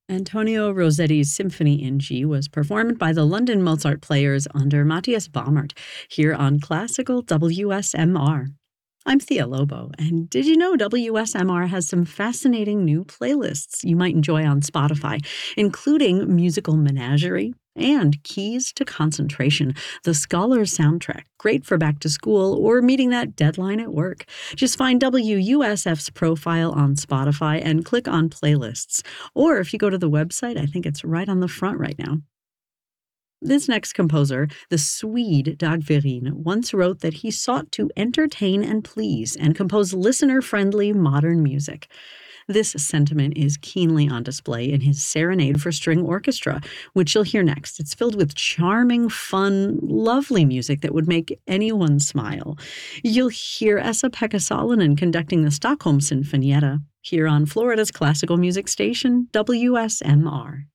Antonio Rossetti's Symphony in G was performed by the London Mozart Players under Matthias Baumert here on Classical WSMR. I'm Thea Lobo, and did you know WSMR has some fascinating new playlists you might enjoy on Spotify, including Musical Menagerie and Keys to Concentration, the Scholar's soundtrack, great for back to school or meeting that deadline at work. Just find WUSF's profile on Spotify and click on playlists. Or if you go to the website, I think it's right on the front right now. This next composer, the Swede Dag Verin, once wrote that he sought to entertain and please and compose listener-friendly modern music. This sentiment is keenly on display in his Serenade for String Orchestra, which you'll hear next. It's filled with charming, fun, lovely music that would make anyone smile. You'll hear Esa-Pekka Salonen conducting the Stockholm Sinfonietta here on Florida's classical music station, WSMR.